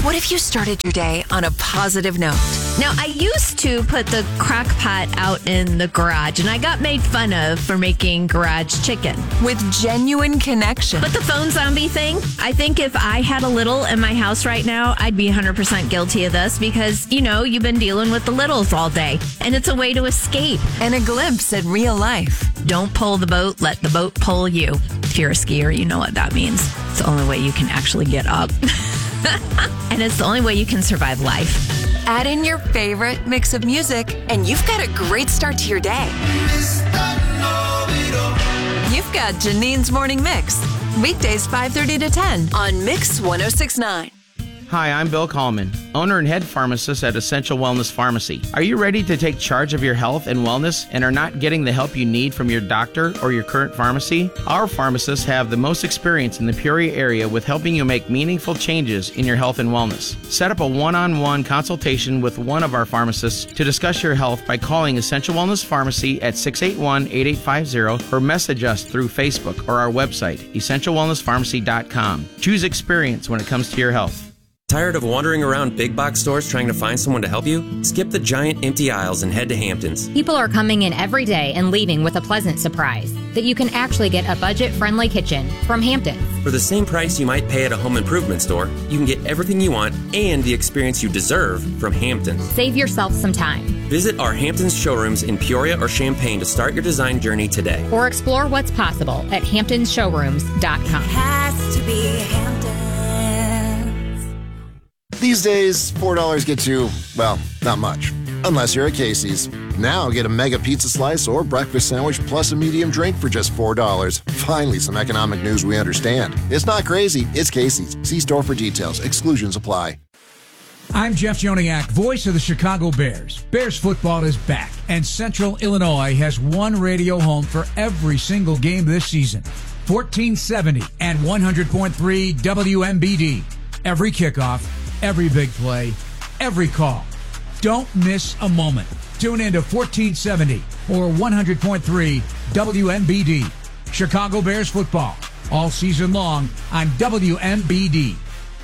What if you started your day on a positive note? Now, I used to put the crock pot out in the garage, and I got made fun of for making garage chicken. With genuine connection. But the phone zombie thing, I think if I had a little in my house right now, I'd be 100% guilty of this because, you've been dealing with the littles all day, and it's a way to escape. And a glimpse at real life. Don't pull the boat, let the boat pull you. If you're a skier, you know what that means. It's the only way you can actually get up. And it's the only way you can survive life. Add in your favorite mix of music, and you've got a great start to your day. You've got Janine's Morning Mix. Weekdays 5:30 to 10 on Mix 106.9. Hi, I'm Bill Kallman, owner and head pharmacist at Essential Wellness Pharmacy. Are you ready to take charge of your health and wellness and are not getting the help you need from your doctor or your current pharmacy? Our pharmacists have the most experience in the Peoria area with helping you make meaningful changes in your health and wellness. Set up a one-on-one consultation with one of our pharmacists to discuss your health by calling Essential Wellness Pharmacy at 681-8850 or message us through Facebook or our website, essentialwellnesspharmacy.com. Choose experience when it comes to your health. Tired of wandering around big box stores trying to find someone to help you? Skip the giant empty aisles and head to Hamptons. People are coming in every day and leaving with a pleasant surprise that you can actually get a budget-friendly kitchen from Hamptons. For the same price you might pay at a home improvement store, you can get everything you want and the experience you deserve from Hamptons. Save yourself some time. Visit our Hamptons showrooms in Peoria or Champaign to start your design journey today. Or explore what's possible at hamptonsshowrooms.com. Has to be Hamptons. These days, $4 gets you, well, not much. Unless you're at Casey's. Now get a mega pizza slice or breakfast sandwich plus a medium drink for just $4. Finally, some economic news we understand. It's not crazy, it's Casey's. See store for details. Exclusions apply. I'm Jeff Joniak, voice of the Chicago Bears. Bears football is back, and Central Illinois has one radio home for every single game this season. 1470 and 100.3 WMBD. Every kickoff, every big play, every call. Don't miss a moment. Tune in to 1470 or 100.3 WMBD. Chicago Bears football, all season long on WMBD.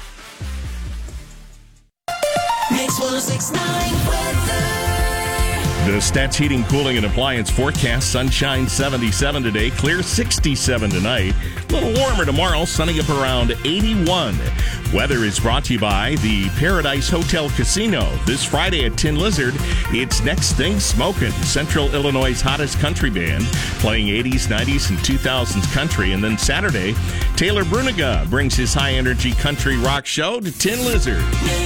Mix 106.9 weather. The Stats Heating, Cooling, and Appliance forecast: sunshine 77 today, clear 67 tonight. A little warmer tomorrow, sunny up around 81. Weather is brought to you by the Paradise Hotel Casino. This Friday at Tin Lizard, it's Next Thing Smokin', Central Illinois' hottest country band, playing 80s, 90s, and 2000s country. And then Saturday, Taylor Bruniga brings his high-energy country rock show to Tin Lizard.